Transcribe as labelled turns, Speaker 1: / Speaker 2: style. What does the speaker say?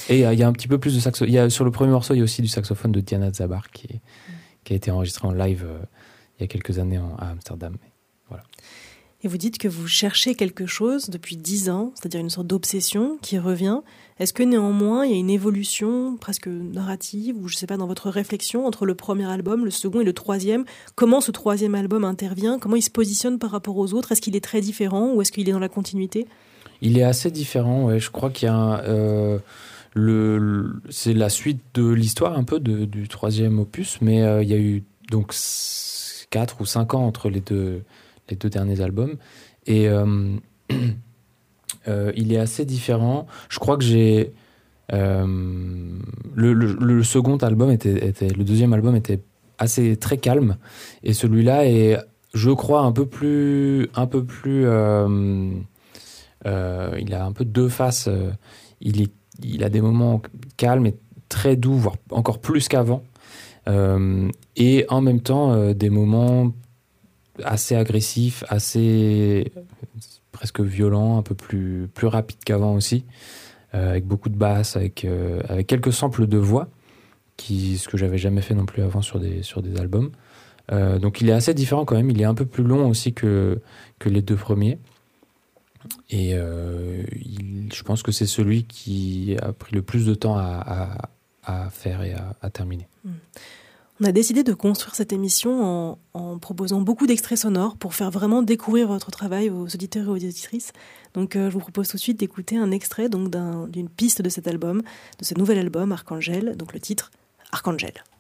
Speaker 1: Et il y a un petit peu plus de saxophone. Sur le premier morceau, il y a aussi du saxophone de Diana Zabar qui a été enregistré en live il y a quelques années à Amsterdam. Voilà.
Speaker 2: Et vous dites que vous cherchez quelque chose depuis 10 ans, c'est-à-dire une sorte d'obsession qui revient. Est-ce que néanmoins, il y a une évolution presque narrative, ou je ne sais pas, dans votre réflexion entre le premier album, le second et le troisième? Comment ce troisième album intervient? Comment il se positionne par rapport aux autres? Est-ce qu'il est très différent ou est-ce qu'il est dans la continuité?
Speaker 1: Il est assez différent, ouais. Je crois qu'il y a c'est la suite de l'histoire un peu du troisième opus, mais il y a eu donc 4 ou 5 ans entre les deux derniers albums, et il est assez différent. Je crois que j'ai le second album le deuxième album était très calme, et celui-là est, je crois, un peu plus il a un peu deux faces. Il a des moments calmes et très doux, voire encore plus qu'avant, et en même temps des moments assez agressif, assez presque violent, un peu plus rapide qu'avant aussi, avec beaucoup de basses, avec quelques samples de voix, ce que j'avais jamais fait non plus avant sur des albums. Donc il est assez différent quand même, il est un peu plus long aussi que les deux premiers. Et je pense que c'est celui qui a pris le plus de temps à faire et à terminer.
Speaker 2: On a décidé de construire cette émission en proposant beaucoup d'extraits sonores pour faire vraiment découvrir votre travail aux auditeurs et aux auditrices. Donc je vous propose tout de suite d'écouter un extrait donc, d'une piste de cet album, de ce nouvel album Archangel, donc le titre Archangel.